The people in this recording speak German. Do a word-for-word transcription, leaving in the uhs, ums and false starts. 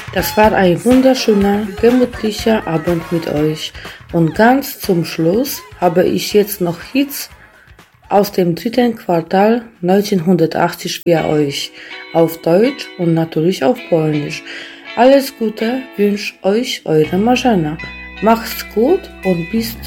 Das war ein wunderschöner, gemütlicher Abend mit euch. Und ganz zum Schluss habe ich jetzt noch Hits aus dem dritten Quartal neunzehnhundertachtzig für euch. Auf Deutsch und natürlich auf Polnisch. Alles Gute wünscht euch eure Marzena. Macht's gut und bis